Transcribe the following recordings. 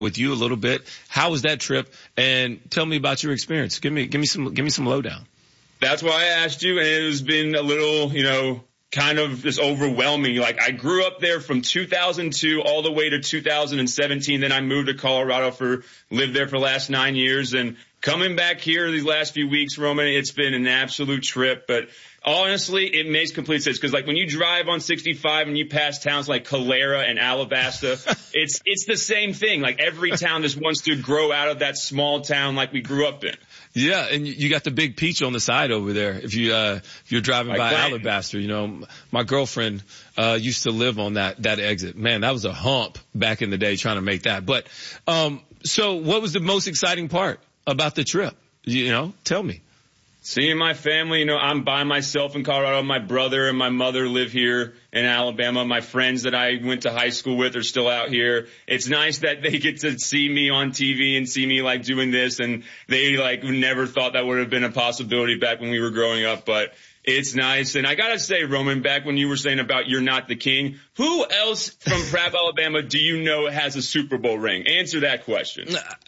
with you a little bit. How was that trip? And tell me about your experience. Give me some lowdown. That's why I asked you, and it has been a little, kind of just overwhelming. Like, I grew up there from 2002 all the way to 2017. Then I moved to Colorado lived there for the last 9 years. And coming back here these last few weeks, Roman, it's been an absolute trip. But honestly, it makes complete sense because, like, when you drive on 65 and you pass towns like Calera and Alabasta, it's the same thing. Like, every town just wants to grow out of that small town like we grew up in. Yeah, and you got the big peach on the side over there. If you're driving by Alabaster, my girlfriend used to live on that exit. Man, that was a hump back in the day trying to make that. But so what was the most exciting part about the trip? Tell me. Seeing my family, I'm by myself in Colorado. My brother and my mother live here in Alabama. My friends that I went to high school with are still out here. It's nice that they get to see me on TV and see me like doing this. And they never thought that would have been a possibility back when we were growing up. But it's nice. And I got to say, Roman, back when you were saying about you're not the king, who else from Prattville, Alabama do you know has a Super Bowl ring? Answer that question.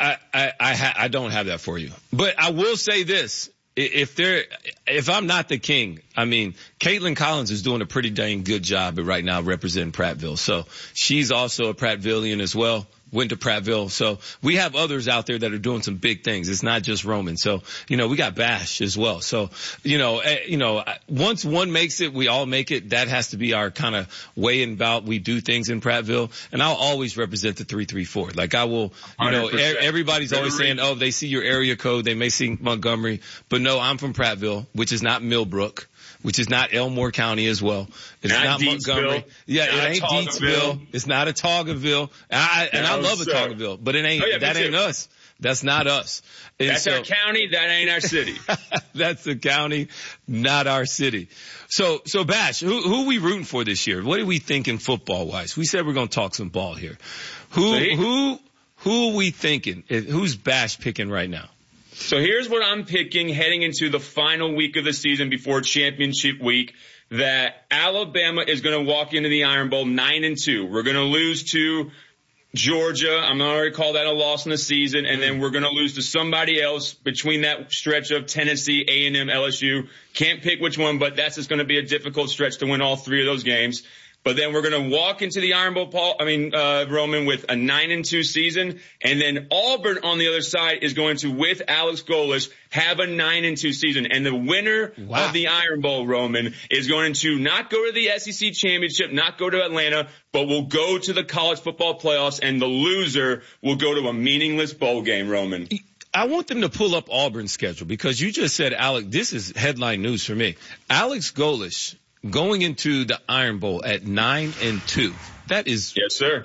I don't have that for you. But I will say this. If I'm not the king, Caitlin Collins is doing a pretty dang good job right now representing Prattville. So she's also a Prattvillian as well. Went to Prattville. So we have others out there that are doing some big things. It's not just Roman. So, we got Bash as well. So, once one makes it, we all make it. That has to be our kind of way and about we do things in Prattville. And I'll always represent the 334. Like I will, everybody's always saying, oh, they see your area code. They may see Montgomery. But no, I'm from Prattville, which is not Millbrook, which is not Elmore County as well. It's not Montgomery. Yeah, it ain't Deatsville. It's not a Toggaville. I love a Toggaville, but it ain't, that ain't us. That's not us. And that's our county. That ain't our city. That's the county, not our city. So Bash, who we rooting for this year? What are we thinking football wise? We said we're going to talk some ball here. Who are we thinking? Who's Bash picking right now? So here's what I'm picking heading into the final week of the season before championship week, that Alabama is going to walk into the Iron Bowl 9-2. We're going to lose to Georgia. I'm going to call that a loss in the season. And then we're going to lose to somebody else between that stretch of Tennessee, A&M, LSU. Can't pick which one, but that's just going to be a difficult stretch to win all three of those games. But then we're going to walk into the Iron Bowl, Roman, with a 9-2 season. And then Auburn on the other side is going to, with Alex Golesh, have a 9-2 season. And the winner of the Iron Bowl, Roman, is going to not go to the SEC championship, not go to Atlanta, but will go to the college football playoffs. And the loser will go to a meaningless bowl game, Roman. I want them to pull up Auburn's schedule because you just said, Alex, this is headline news for me. Alex Golesh going into the Iron Bowl at 9-2. That is, yes, sir.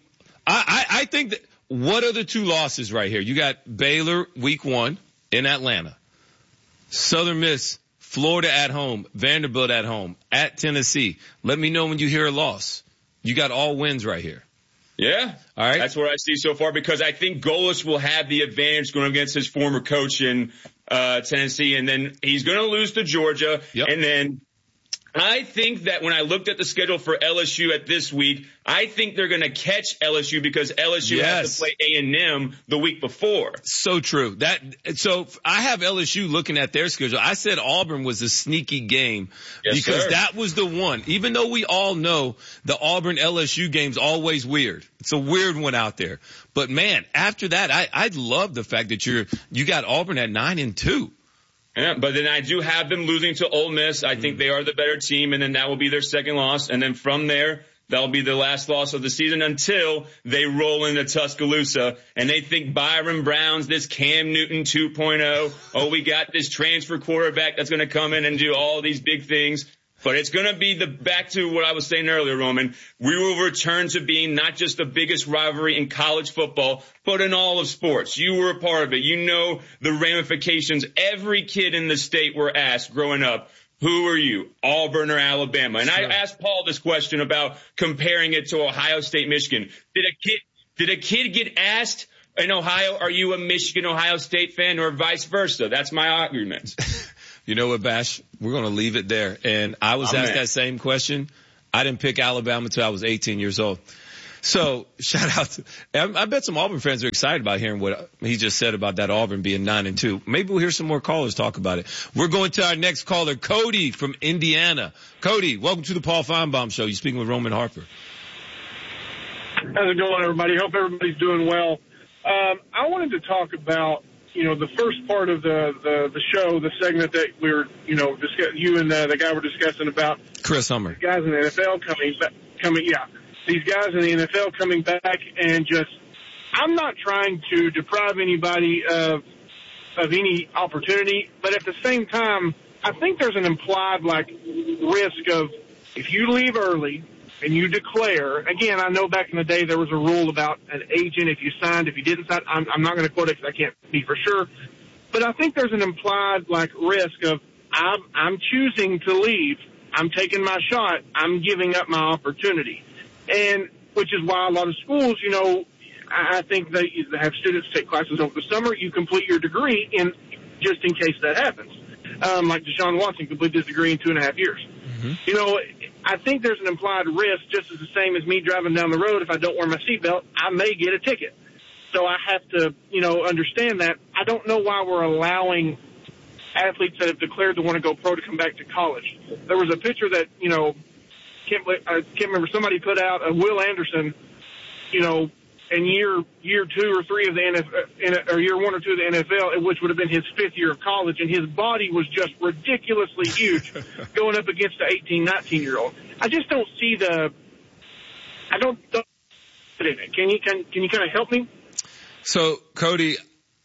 I think that what are the two losses right here? You got Baylor week 1 in Atlanta, Southern Miss, Florida at home, Vanderbilt at home, at Tennessee. Let me know when you hear a loss. You got all wins right here. Yeah. All right. That's what I see so far because I think Golesh will have the advantage going against his former coach in Tennessee, and then he's going to lose to Georgia, and then I think that when I looked at the schedule for LSU at this week, I think they're going to catch LSU because LSU has to play A&M the week before. So true. So I have LSU looking at their schedule. I said Auburn was a sneaky game because that was the one. Even though we all know the Auburn LSU game's always weird. It's a weird one out there. But man, after that, I love the fact that you got Auburn at 9-2. Yeah, but then I do have them losing to Ole Miss. I think they are the better team, and then that will be their second loss. And then from there, that'll be the last loss of the season until they roll into Tuscaloosa and they think Byron Brown's this Cam Newton 2.0. Oh, we got this transfer quarterback that's going to come in and do all these big things. But it's going to be back to what I was saying earlier, Roman. We will return to being not just the biggest rivalry in college football, but in all of sports. You were a part of it. You know the ramifications. Every kid in the state were asked growing up, who are you, Auburn or Alabama? And I asked Paul this question about comparing it to Ohio State, Michigan. Did a kid get asked in Ohio, are you a Michigan, Ohio State fan, or vice versa? That's my argument. You know what, Bash? We're going to leave it there. And I was asked that same question. I didn't pick Alabama until I was 18 years old. So shout out to, I bet some Auburn fans are excited about hearing what he just said about that Auburn being 9-2. Maybe we'll hear some more callers talk about it. We're going to our next caller, Cody from Indiana. Cody, welcome to the Paul Feinbaum Show. You're speaking with Roman Harper. How's it going, everybody? Hope everybody's doing well. I wanted to talk about, the first part of the show, the segment that we were, you and the guy were discussing about Chris Hummer. Guys in the NFL these guys in the NFL coming back and I'm not trying to deprive anybody of any opportunity, but at the same time, I think there's an implied risk of if you leave early and you declare, again, I know back in the day there was a rule about an agent, if you signed, if you didn't sign, I'm not going to quote it because I can't be for sure, but I think there's an implied risk of I'm choosing to leave, I'm taking my shot, I'm giving up my opportunity. And which is why a lot of schools, I think they have students take classes over the summer. You complete your degree just in case that happens. Like Deshaun Watson completed his degree in 2.5 years. Mm-hmm. I think there's an implied risk just as the same as me driving down the road. If I don't wear my seatbelt, I may get a ticket. So I have to, understand that. I don't know why we're allowing athletes that have declared to want to go pro to come back to college. There was a picture that, I can't remember, somebody put out of Will Anderson, in year 2 or 3 of the NFL, or year 1 or 2 of the NFL, which would have been his 5th year of college, and his body was just ridiculously huge going up against the 18, 19-year-old. I just don't see I don't in it. Can you kind of help me? So, Cody,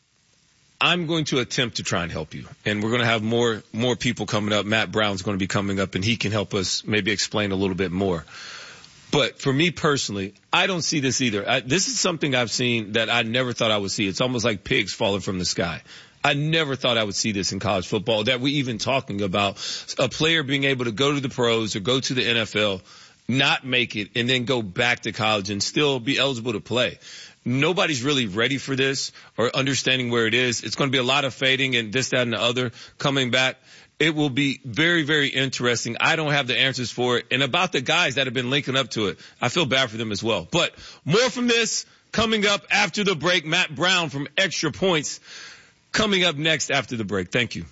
I'm going to attempt to try and help you, and we're going to have more people coming up. Matt Brown's going to be coming up, and he can help us maybe explain a little bit more. But for me personally, I don't see this either. This is something I've seen that I never thought I would see. It's almost like pigs falling from the sky. I never thought I would see this in college football, that we're even talking about a player being able to go to the pros or go to the NFL, not make it, and then go back to college and still be eligible to play. Nobody's really ready for this or understanding where it is. It's going to be a lot of fading and this, that, and the other coming back. It will be very, very interesting. I don't have the answers for it. And about the guys that have been linking up to it, I feel bad for them as well. But more from this coming up after the break. Matt Brown from Extra Points coming up next after the break. Thank you.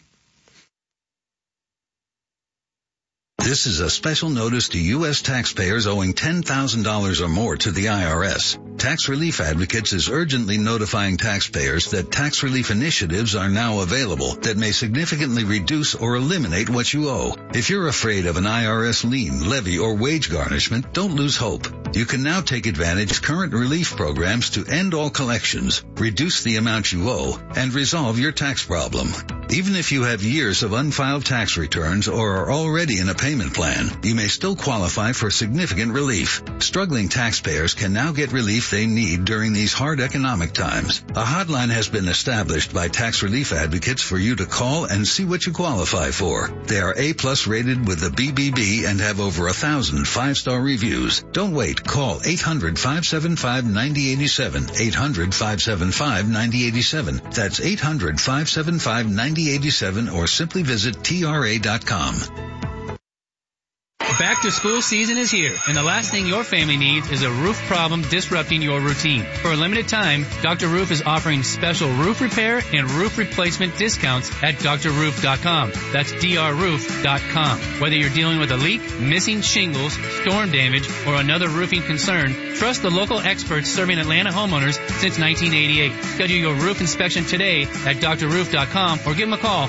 This is a special notice to U.S. taxpayers owing $10,000 or more to the IRS. Tax Relief Advocates is urgently notifying taxpayers that tax relief initiatives are now available that may significantly reduce or eliminate what you owe. If you're afraid of an IRS lien, levy, or wage garnishment, don't lose hope. You can now take advantage of current relief programs to end all collections, reduce the amount you owe, and resolve your tax problem. Even if you have years of unfiled tax returns or are already in a payment plan, you may still qualify for significant relief. Struggling taxpayers can now get relief they need during these hard economic times. A hotline has been established by Tax Relief Advocates for you to call and see what you qualify for. They are A+ rated with the BBB and have over 1,000 5-star reviews. Don't wait. Call 800-575-9087. 800-575-9087. That's 800-575-9087, or simply visit TRA.com. Back to school season is here, and the last thing your family needs is a roof problem disrupting your routine. For a limited time, Dr. Roof is offering special roof repair and roof replacement discounts at drroof.com. That's drroof.com. Whether you're dealing with a leak, missing shingles, storm damage, or another roofing concern, trust the local experts serving Atlanta homeowners since 1988. Schedule your roof inspection today at drroof.com or give them a call,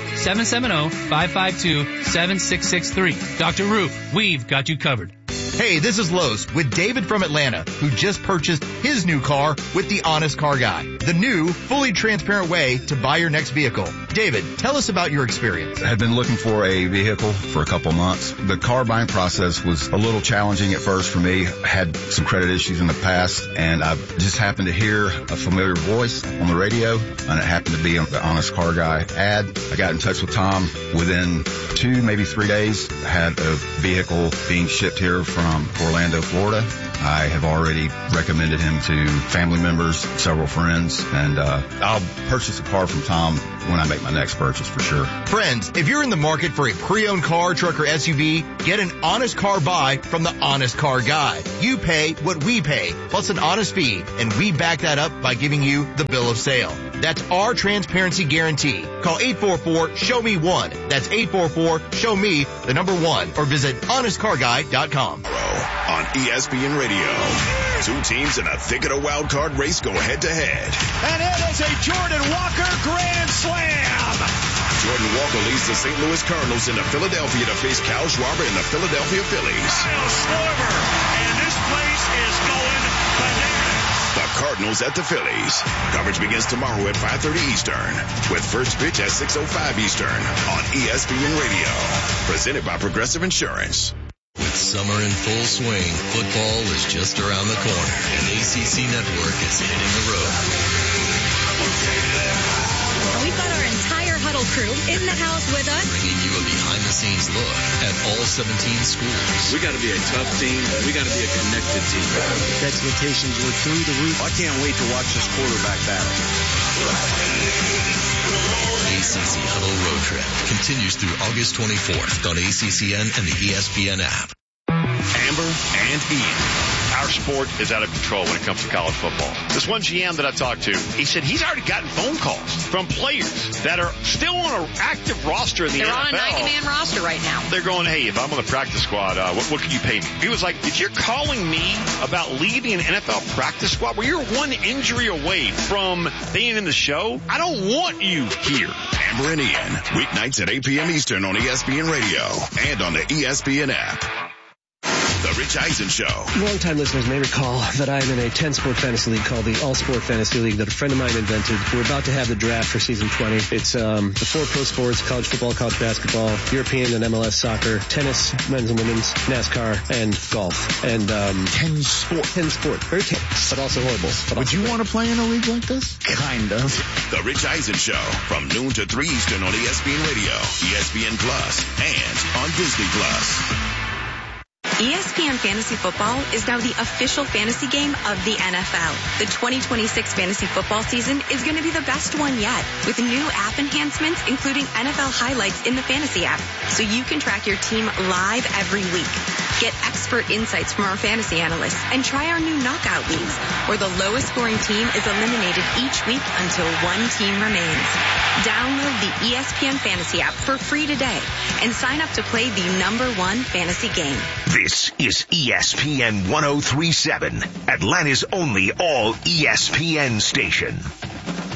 770-552-7663. Dr. Roof, we've got you covered. Hey, this is Lowe's with David from Atlanta, who just purchased his new car with the Honest Car Guy, the new, fully transparent way to buy your next vehicle. David, tell us about your experience. I had been looking for a vehicle for a couple months. The car buying process was a little challenging at first for me. I had some credit issues in the past, and I just happened to hear a familiar voice on the radio, and it happened to be on the Honest Car Guy ad. I got in touch with Tom. Within 2, maybe 3 days, I had a vehicle being shipped here from Orlando, Florida. I have already recommended him to family members, several friends, and I'll purchase a car from Tom when I make my next purchase for sure. Friends, if you're in the market for a pre-owned car, truck, or SUV, get an honest car buy from the Honest Car Guy. You pay what we pay, plus an honest fee, and we back that up by giving you the bill of sale. That's our transparency guarantee. Call 844-SHOW-ME-1. That's 844-SHOW-ME-1, or visit honestcarguy.com. On ESPN Radio. Two teams in a thick of the wild card race go head to head. And it is a Jordan Walker grand slam. Jordan Walker leads the St. Louis Cardinals into Philadelphia to face Kyle Schwarber and the Philadelphia Phillies. Kyle Schwarber, and this place is going bananas. The Cardinals at the Phillies. Coverage begins tomorrow at 5:30 Eastern, with first pitch at 6:05 Eastern on ESPN Radio. Presented by Progressive Insurance. With summer in full swing, football is just around the corner, and ACC Network is hitting the road. We've got our entire Huddle crew in the house with us, bringing you a behind-the-scenes look at all 17 schools. We got to be a tough team. We got to be a connected team. Expectations were through the roof. I can't wait to watch this quarterback battle. ACC Huddle Road Trip continues through August 24th on ACCN and the ESPN app. Amber and Ian. Our sport is out of control when it comes to college football. This one GM that I talked to, he said he's already gotten phone calls from players that are still on an active roster in the NFL. They're on a 90-man roster right now. They're going, hey, if I'm on the practice squad, what can you pay me? He was like, if you're calling me about leaving an NFL practice squad where you're one injury away from being in the show, I don't want you here. Amber and Ian, weeknights at 8 p.m. Eastern on ESPN Radio and on the ESPN app. The Rich Eisen Show. Long-time listeners may recall that I am in a 10-sport fantasy league called the All-Sport Fantasy League that a friend of mine invented. We're about to have the draft for season 20. It's the 4 pro sports: college football, college basketball, European and MLS soccer, tennis, men's and women's, NASCAR, and golf. And 10 sport. Very tense, but also horrible. Would you want to play in a league like this? Kind of. The Rich Eisen Show from noon to 3 Eastern on ESPN Radio, ESPN Plus, and on Disney Plus. ESPN Fantasy Football is now the official fantasy game of the NFL. The 2026 fantasy football season is going to be the best one yet, with new app enhancements, including NFL highlights in the fantasy app, so you can track your team live every week. Get expert insights from our fantasy analysts and try our new knockout leagues, where the lowest scoring team is eliminated each week until one team remains. Download the ESPN Fantasy app for free today and sign up to play the #1 fantasy game. This is ESPN 103.7, Atlanta's only all ESPN station.